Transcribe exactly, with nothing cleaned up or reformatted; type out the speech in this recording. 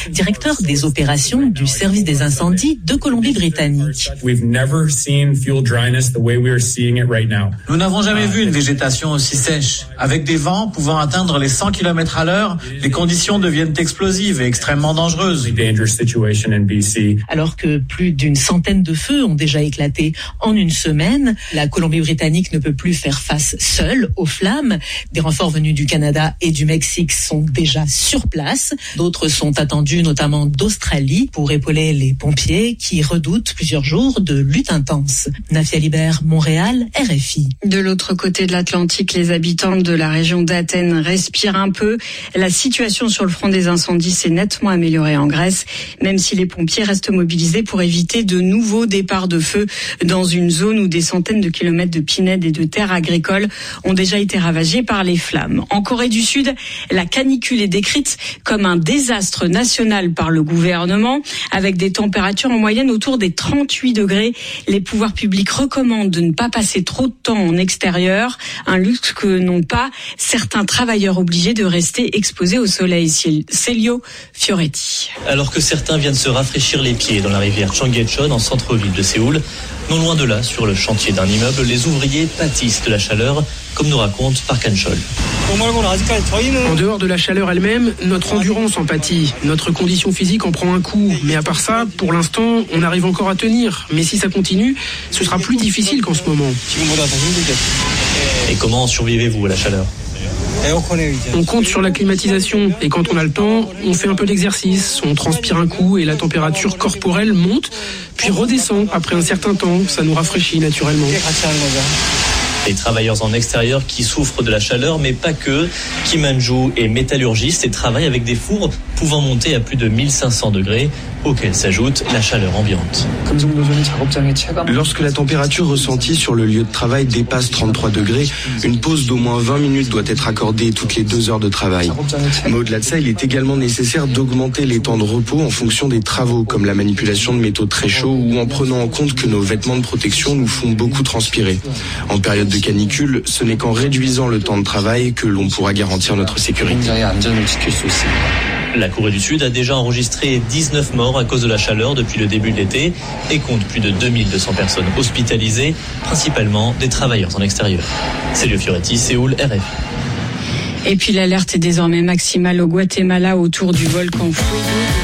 directeur des opérations du service des incendies de Colombie-Britannique. Nous n'avons jamais vu une végétation aussi sèche. Avec des vents pouvant atteindre les cent kilomètres à l'heure, les conditions deviennent explosives et extrêmement dangereuses. Alors que plus d'une centaine de feux ont déjà éclaté en une semaine, la Colombie-Britannique ne peut plus faire face seule aux flammes. Des renforts venus du Canada et du Mexique sont déjà sur place. D'autres sont attendus, notamment d'Australie, pour épauler les pompiers qui redoutent plusieurs jours de lutte intense. Nafia Libert, Montréal, R F I. De l'autre côté de l'Atlantique, les habitants de la région d'Athènes respirent un peu. La situation sur le front des incendies s'est nettement améliorée en Grèce, même si les pompiers restent mobilisés pour éviter de nouveaux départs de feu dans une zone où des centaines de kilomètres de pinèdes et de terres agricoles ont déjà été ravagées par les flammes. En Corée du Sud, la canicule est décrite comme un désastre national par le gouvernement, avec des températures en moyenne autour des trente-huit degrés. Les pouvoirs publics recommandent de ne pas passer trop de temps en extérieur, un luxe que n'ont pas certains travailleurs obligés de rester exposés au soleil. Célio Fioretti. Alors que certains viennent se rafraîchir les pieds dans la rivière Cheonggyecheon en centre-ville de Séoul, non loin de là, sur le chantier d'un immeuble, les ouvriers pâtissent de la chaleur, comme nous raconte Park Han-chol. En dehors de la chaleur elle-même, notre endurance en pâtit, notre condition physique en prend un coup. Mais à part ça, pour l'instant, on arrive encore à tenir. Mais si ça continue, ce sera plus difficile qu'en ce moment. Et comment survivez-vous à la chaleur ? On compte sur la climatisation et quand on a le temps, on fait un peu d'exercice, on transpire un coup et la température corporelle monte, puis redescend après un certain temps. Ça nous rafraîchit naturellement. Les travailleurs en extérieur qui souffrent de la chaleur, mais pas que. Kim Han-ju est métallurgiste et travaille avec des fours pouvant monter à plus de mille cinq cents degrés, auxquels s'ajoute la chaleur ambiante. Lorsque la température ressentie sur le lieu de travail dépasse trente-trois degrés, une pause d'au moins vingt minutes doit être accordée toutes les deux heures de travail. Mais au-delà de ça, il est également nécessaire d'augmenter les temps de repos en fonction des travaux, comme la manipulation de métaux très chauds ou en prenant en compte que nos vêtements de protection nous font beaucoup transpirer. En période de canicule, ce n'est qu'en réduisant le temps de travail que l'on pourra garantir notre sécurité. La Corée du Sud a déjà enregistré dix-neuf morts à cause de la chaleur depuis le début de l'été et compte plus de deux mille deux cents personnes hospitalisées, principalement des travailleurs en extérieur. Célio Fioretti, Séoul, R F I. Et puis l'alerte est désormais maximale au Guatemala autour du volcan Fuego.